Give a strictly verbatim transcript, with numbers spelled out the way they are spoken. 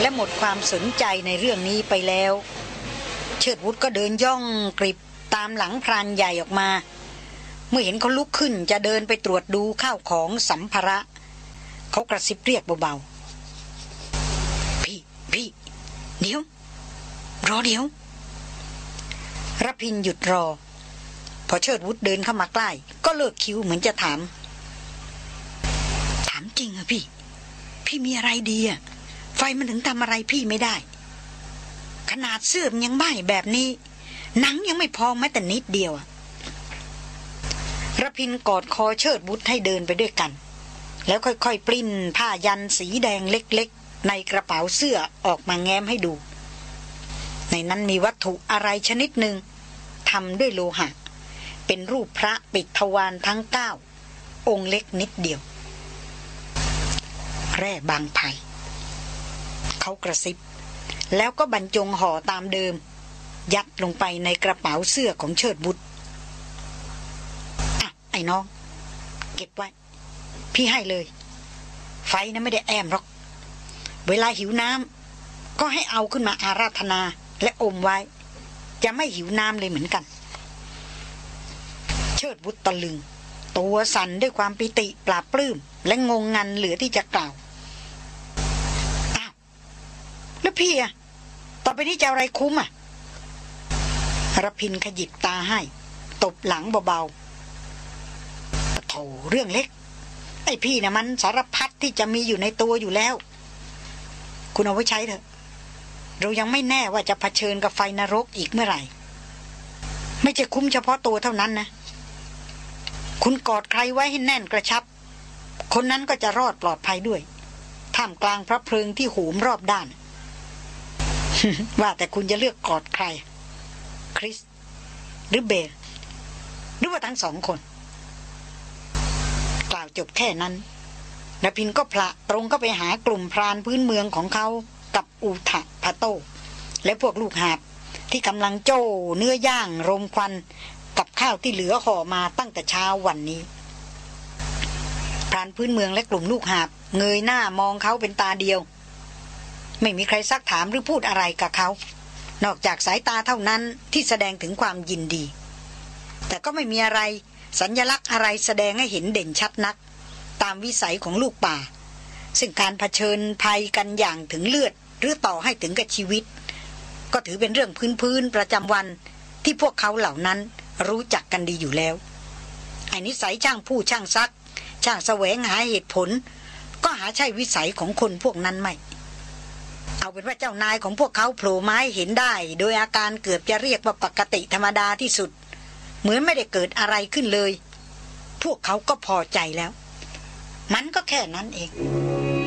และหมดความสนใจในเรื่องนี้ไปแล้วเชิดวุฒก็เดินย่องกริบตามหลังพรานใหญ่ออกมาเมื่อเห็นเขาลุกขึ้นจะเดินไปตรวจดูข้าวของสัมภาระเขากระซิบเรียกเบาๆพี่พี่เดี๋ยวรอเดี๋ยวรพินหยุดรอพอเชิดวุฒเดินเข้ามาใกล้ก็เลิกคิ้วเหมือนจะถามถามจริงอะพี่พี่มีอะไรดีอะไฟมันถึงทำอะไรพี่ไม่ได้ขนาดเสื้อมันยังไหม้แบบนี้หนังยังไม่พองแม้แต่นิดเดียวอะรพินกอดคอเชิดวุฒให้เดินไปด้วยกันแล้วค่อยๆปลิ้นผ้ายันสีแดงเล็กๆในกระเป๋าเสื้อออกมาแง้มให้ดูในนั้นมีวัตถุอะไรชนิดหนึ่งทำด้วยโลหะเป็นรูปพระปิดทวารทั้งเก้าองค์เล็กนิดเดียวแร่บางไผ่เขากระซิบแล้วก็บรรจงห่อตามเดิมยัดลงไปในกระเป๋าเสื้อของเชิดบุตรอ่ะไอ้น้องเก็บไว้พี่ให้เลยไฟนะไม่ได้แอมหรอกเวลาหิวน้ำก็ให้เอาขึ้นมาอาราธนาและอมไว้จะไม่หิวน้ำเลยเหมือนกันเชิดบุตรตะลึงตัวสั่นด้วยความปิติปลาบปลื้มและงงงันเหลือที่จะกล่าวอ้าวแล้วพี่อะต่อไปนี้จะอะไรคุ้มอะรพินขยิบตาให้ตบหลังเบาๆโธ่เรื่องเล็กไอ้พี่นะมันสารพัดที่จะมีอยู่ในตัวอยู่แล้วคุณเอาไว้ใช้เถอะเรายังไม่แน่ว่าจะเผชิญกับไฟนรกอีกเมื่อไหร่ไม่ใช่คุ้มเฉพาะตัวเท่านั้นนะคุณกอดใครไว้ให้แน่นกระชับคนนั้นก็จะรอดปลอดภัยด้วยท่ามกลางพระเพลิงที่โหมรอบด้าน ว่าแต่คุณจะเลือกกอดใครคริสหรือเบลหรือว่าทั้งสองคนกล่าวจบแค่นั้นนพินก็พละตรงก็ไปหากลุ่มพรานพื้นเมืองของเขากับอูทะพะโตและพวกลูกหาบที่กำลังโจ้เนื้อย่างรมควันกับข้าวที่เหลือห่อมาตั้งแต่เช้าวันนี้พรานพื้นเมืองและกลุ่มลูกหาบเงยหน้ามองเขาเป็นตาเดียวไม่มีใครซักถามหรือพูดอะไรกับเขานอกจากสายตาเท่านั้นที่แสดงถึงความยินดีแต่ก็ไม่มีอะไรสัญลักษณ์อะไรแสดงให้เห็นเด่นชัดนักตามวิสัยของลูกป่าซึ่งการเผชิญภัยกันอย่างถึงเลือดหรือต่อให้ถึงกับชีวิตก็ถือเป็นเรื่องพื้นๆประจำวันที่พวกเขาเหล่านั้นรู้จักกันดีอยู่แล้วไอ้นิสัยช่างพูดช่างซักช่างแสวงหาเหตุผลก็หาใช่วิสัยของคนพวกนั้นไม่เอาเป็นว่าเจ้านายของพวกเขาโผล่ไม้เห็นได้โดยอาการเกือบจะเรียกว่าปกติธรรมดาที่สุดเหมือนไม่ได้เกิดอะไรขึ้นเลยพวกเขาก็พอใจแล้วมันก็แค่นั้นเอง